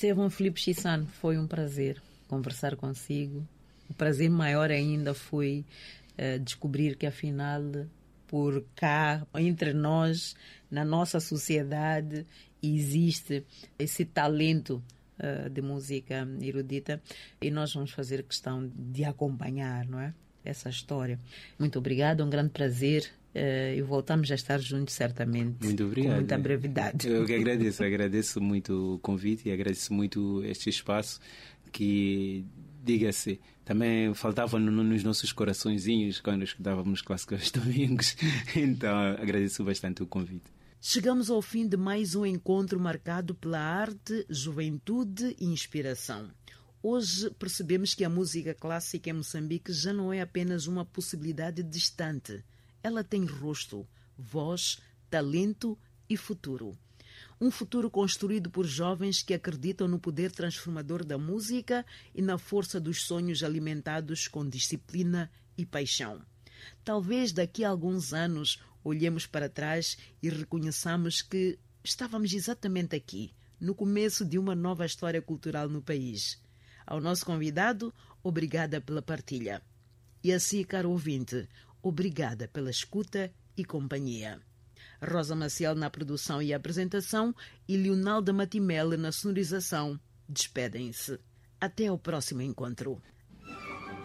Estevão Filipe Chissano, foi um prazer conversar consigo. O prazer maior ainda foi descobrir que, afinal, por cá, entre nós, na nossa sociedade, existe esse talento de música erudita, e nós vamos fazer questão de acompanhar, não é? Essa história. Muito obrigada, um grande prazer, e voltamos a estar juntos certamente. Muito obrigado. Com muita brevidade. Eu que agradeço muito o convite e agradeço muito este espaço que, diga-se, também faltava nos nossos coraçõezinhos quando estudávamos clássica aos domingos. Então agradeço bastante o convite. Chegamos ao fim de mais um encontro marcado pela arte, juventude e inspiração. Hoje percebemos que a música clássica em Moçambique já não é apenas uma possibilidade distante. Ela tem rosto, voz, talento e futuro. Um futuro construído por jovens que acreditam no poder transformador da música e na força dos sonhos alimentados com disciplina e paixão. Talvez daqui a alguns anos olhemos para trás e reconheçamos que estávamos exatamente aqui, no começo de uma nova história cultural no país. Ao nosso convidado, obrigada pela partilha. E a si, caro ouvinte, obrigada pela escuta e companhia. Rosa Maciel na produção e apresentação e Leonalda Matimele na sonorização despedem-se. Até ao próximo encontro.